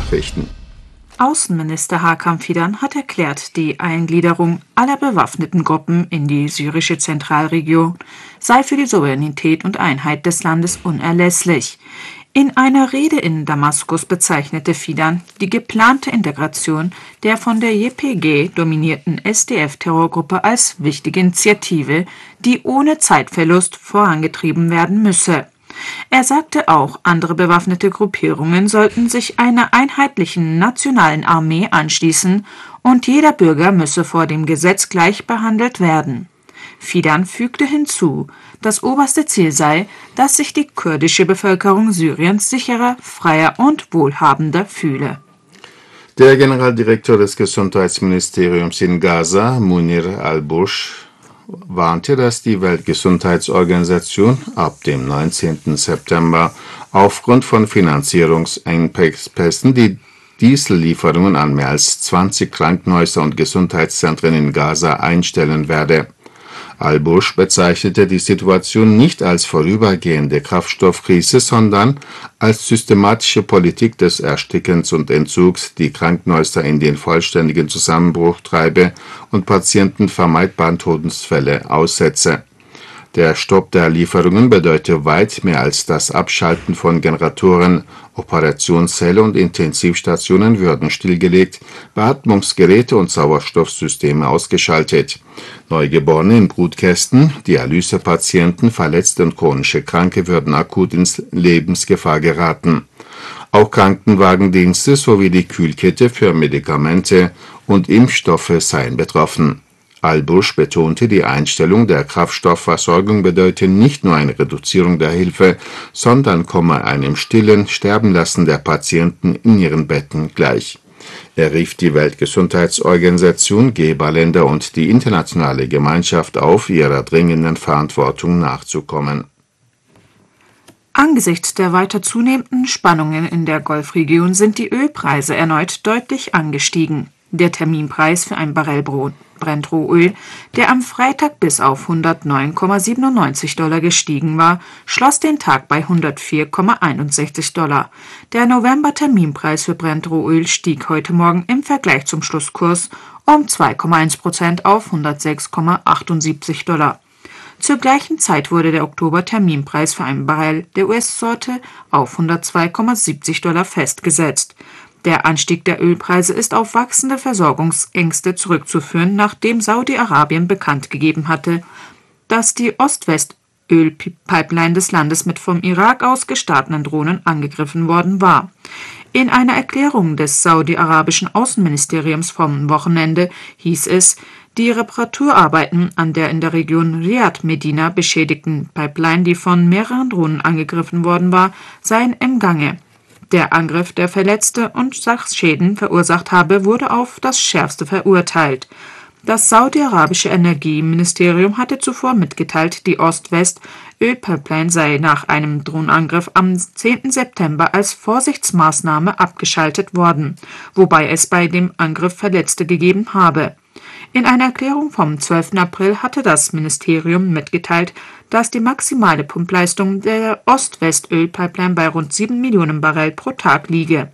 Nachrichten. Außenminister Hakan Fidan hat erklärt, die Eingliederung aller bewaffneten Gruppen in die syrische Zentralregion sei für die Souveränität und Einheit des Landes unerlässlich. In einer Rede in Damaskus bezeichnete Fidan die geplante Integration der von der YPG dominierten SDF-Terrorgruppe als wichtige Initiative, die ohne Zeitverlust vorangetrieben werden müsse. Er sagte auch, andere bewaffnete Gruppierungen sollten sich einer einheitlichen nationalen Armee anschließen und jeder Bürger müsse vor dem Gesetz gleich behandelt werden. Fidan fügte hinzu, das oberste Ziel sei, dass sich die kurdische Bevölkerung Syriens sicherer, freier und wohlhabender fühle. Der Generaldirektor des Gesundheitsministeriums in Gaza, Munir al-Bursh, warnte, dass die Weltgesundheitsorganisation ab dem 19. September aufgrund von Finanzierungsengpässen die Diesellieferungen an mehr als 20 Krankenhäuser und Gesundheitszentren in Gaza einstellen werde. Al-Bursh bezeichnete die Situation nicht als vorübergehende Kraftstoffkrise, sondern als systematische Politik des Erstickens und Entzugs, die Krankenhäuser in den vollständigen Zusammenbruch treibe und Patienten vermeidbaren Todesfälle aussetze. Der Stopp der Lieferungen bedeute weit mehr als das Abschalten von Generatoren. Operationssäle und Intensivstationen würden stillgelegt, Beatmungsgeräte und Sauerstoffsysteme ausgeschaltet. Neugeborene in Brutkästen, Dialysepatienten, Verletzte und chronische Kranke würden akut in Lebensgefahr geraten. Auch Krankenwagendienste sowie die Kühlkette für Medikamente und Impfstoffe seien betroffen. Al-Bursh betonte, die Einstellung der Kraftstoffversorgung bedeute nicht nur eine Reduzierung der Hilfe, sondern komme einem stillen Sterbenlassen der Patienten in ihren Betten gleich. Er rief die Weltgesundheitsorganisation, Geberländer und die internationale Gemeinschaft auf, ihrer dringenden Verantwortung nachzukommen. Angesichts der weiter zunehmenden Spannungen in der Golfregion sind die Ölpreise erneut deutlich angestiegen. Der Terminpreis für ein Barrel Brent-Rohöl, der am Freitag bis auf $109,97 gestiegen war, schloss den Tag bei $104,61. Der November-Terminpreis für Brent-Rohöl stieg heute Morgen im Vergleich zum Schlusskurs um 2,1% auf $106,78. Zur gleichen Zeit wurde der Oktober-Terminpreis für ein Barrel der US-Sorte auf $102,70 festgesetzt. Der Anstieg der Ölpreise ist auf wachsende Versorgungsängste zurückzuführen, nachdem Saudi-Arabien bekannt gegeben hatte, dass die Ost-West-Ölpipeline des Landes mit vom Irak aus gestarteten Drohnen angegriffen worden war. In einer Erklärung des saudi-arabischen Außenministeriums vom Wochenende hieß es, die Reparaturarbeiten an der in der Region Riyadh-Medina beschädigten Pipeline, die von mehreren Drohnen angegriffen worden war, seien im Gange. Der Angriff, der Verletzte und Sachschäden verursacht habe, wurde auf das Schärfste verurteilt. Das saudi-arabische Energieministerium hatte zuvor mitgeteilt, die Ost-West-Ölpipeline sei nach einem Drohnenangriff am 10. September als Vorsichtsmaßnahme abgeschaltet worden, wobei es bei dem Angriff Verletzte gegeben habe. In einer Erklärung vom 12. April hatte das Ministerium mitgeteilt, dass die maximale Pumpleistung der Ost-West-Ölpipeline bei rund 7 Millionen Barrel pro Tag liege.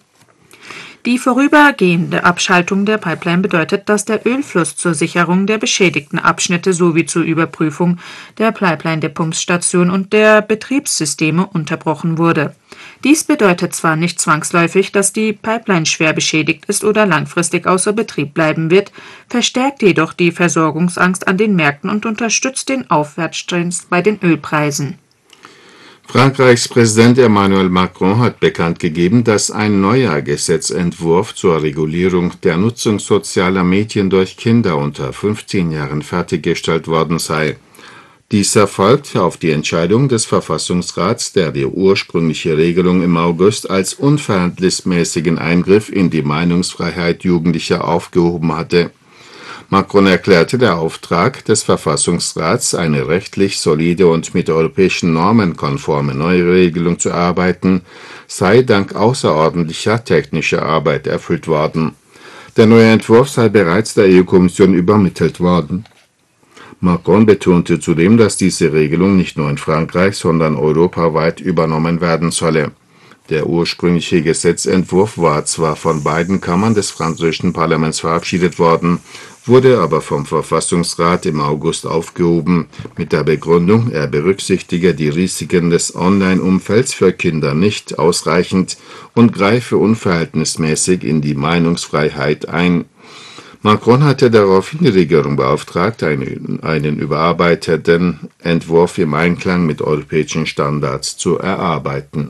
Die vorübergehende Abschaltung der Pipeline bedeutet, dass der Ölfluss zur Sicherung der beschädigten Abschnitte sowie zur Überprüfung der Pipeline, der Pumpstation und der Betriebssysteme unterbrochen wurde. Dies bedeutet zwar nicht zwangsläufig, dass die Pipeline schwer beschädigt ist oder langfristig außer Betrieb bleiben wird, verstärkt jedoch die Versorgungsangst an den Märkten und unterstützt den Aufwärtstrend bei den Ölpreisen. Frankreichs Präsident Emmanuel Macron hat bekannt gegeben, dass ein neuer Gesetzentwurf zur Regulierung der Nutzung sozialer Medien durch Kinder unter 15 Jahren fertiggestellt worden sei. Dies erfolgt auf die Entscheidung des Verfassungsrats, der die ursprüngliche Regelung im August als unverhältnismäßigen Eingriff in die Meinungsfreiheit Jugendlicher aufgehoben hatte. Macron erklärte, der Auftrag des Verfassungsrats, eine rechtlich solide und mit europäischen Normen konforme neue Regelung zu erarbeiten, sei dank außerordentlicher technischer Arbeit erfüllt worden. Der neue Entwurf sei bereits der EU-Kommission übermittelt worden. Macron betonte zudem, dass diese Regelung nicht nur in Frankreich, sondern europaweit übernommen werden solle. Der ursprüngliche Gesetzentwurf war zwar von beiden Kammern des französischen Parlaments verabschiedet worden, wurde aber vom Verfassungsrat im August aufgehoben, mit der Begründung, er berücksichtige die Risiken des Online-Umfelds für Kinder nicht ausreichend und greife unverhältnismäßig in die Meinungsfreiheit ein. Macron hatte daraufhin die Regierung beauftragt, einen überarbeiteten Entwurf im Einklang mit europäischen Standards zu erarbeiten.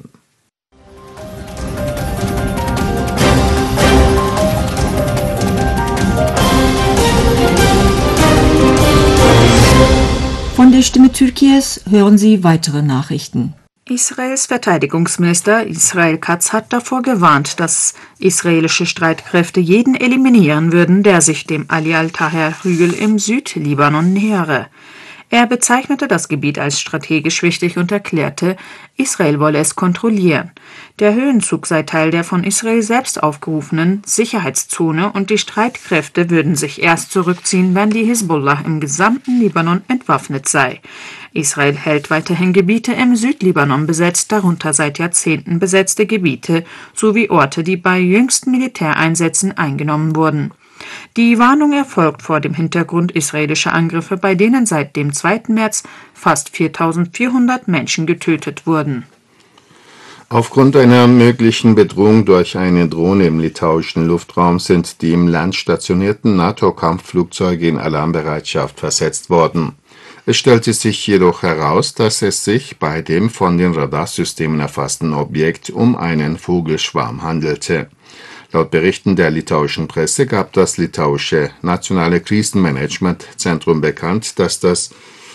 Von der Stimme Türkiye's hören Sie weitere Nachrichten. Israels Verteidigungsminister Israel Katz hat davor gewarnt, dass israelische Streitkräfte jeden eliminieren würden, der sich dem Ali al-Taher-Hügel im Südlibanon nähere. Er bezeichnete das Gebiet als strategisch wichtig und erklärte, Israel wolle es kontrollieren. Der Höhenzug sei Teil der von Israel selbst aufgerufenen Sicherheitszone und die Streitkräfte würden sich erst zurückziehen, wenn die Hisbollah im gesamten Libanon entwaffnet sei. Israel hält weiterhin Gebiete im Südlibanon besetzt, darunter seit Jahrzehnten besetzte Gebiete sowie Orte, die bei jüngsten Militäreinsätzen eingenommen wurden. Die Warnung erfolgt vor dem Hintergrund israelischer Angriffe, bei denen seit dem 2. März fast 4.400 Menschen getötet wurden. Aufgrund einer möglichen Bedrohung durch eine Drohne im litauischen Luftraum sind die im Land stationierten NATO-Kampfflugzeuge in Alarmbereitschaft versetzt worden. Es stellte sich jedoch heraus, dass es sich bei dem von den Radarsystemen erfassten Objekt um einen Vogelschwarm handelte. Laut Berichten der litauischen Presse gab das litauische Nationale Krisenmanagementzentrum bekannt, dass das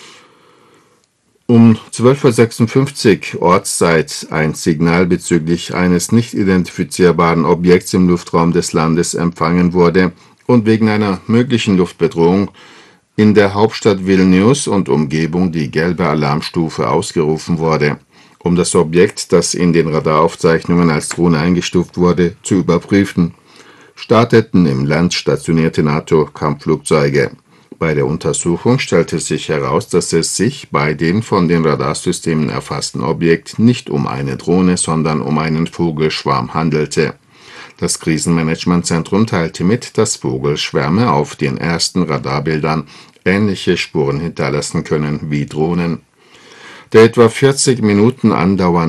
um 12.56 Uhr Ortszeit ein Signal bezüglich eines nicht identifizierbaren Objekts im Luftraum des Landes empfangen wurde und wegen einer möglichen Luftbedrohung in der Hauptstadt Vilnius und Umgebung die gelbe Alarmstufe ausgerufen wurde. Um das Objekt, das in den Radaraufzeichnungen als Drohne eingestuft wurde, zu überprüfen, starteten im Land stationierte NATO-Kampfflugzeuge. Bei der Untersuchung stellte sich heraus, dass es sich bei dem von den Radarsystemen erfassten Objekt nicht um eine Drohne, sondern um einen Vogelschwarm handelte. Das Krisenmanagementzentrum teilte mit, dass Vogelschwärme auf den ersten Radarbildern ähnliche Spuren hinterlassen können wie Drohnen. Der etwa 40 Minuten andauernde